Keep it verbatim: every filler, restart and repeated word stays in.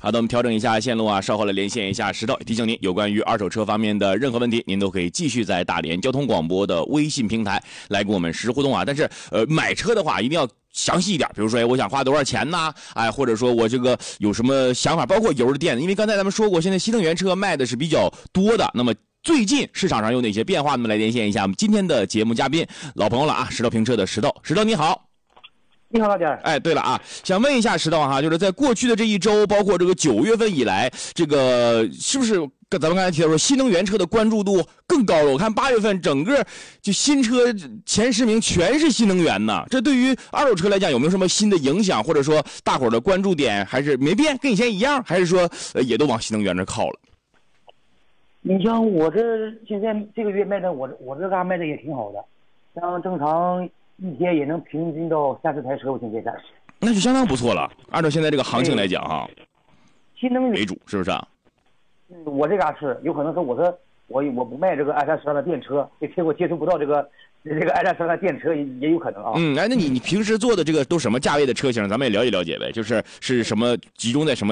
好的，我们调整一下线路啊，稍后来连线一下石头。提醒您，有关于二手车方面的任何问题，您都可以继续在大连交通广播的微信平台来跟我们实时互动啊。但是，呃，买车的话一定要详细一点，比如说，哎，我想花多少钱呢？哎，或者说我这个有什么想法，包括油的电，因为刚才咱们说过，现在新能源车卖的是比较多的。那么最近市场上有哪些变化？那么来连线一下我们今天的节目嘉宾，老朋友了啊，石头评车的石头。石头你好。 你好，老弟。 哎，对了啊，想问一下石头哈，就是在过去的这一周，包括这个九月份以来，这个是不是跟咱们刚才提到说新能源车的关注度更高了？我看八月份整个就新车前十名全是新能源呢，这对于二手车来讲有没有什么新的影响，或者说大伙儿的关注点还是没变，跟以前一样，还是说呃也都往新能源这靠了？ 你像我这现在这个月卖的，我我这嘎卖的也挺好的，像正常一天也能平均到三十台车，我现在干， 那就相当不错了。按照现在这个行情来讲哈， 新能源为主是不是啊？ 嗯，我这嘎是有可能是我说我我不卖这个二三十万的电车，这结果接触不到这个这个二三十万的电车也也有可能啊。 嗯，哎，那你你平时做的这个都什么价位的车型？咱们也了解了解呗，就是是什么集中在什么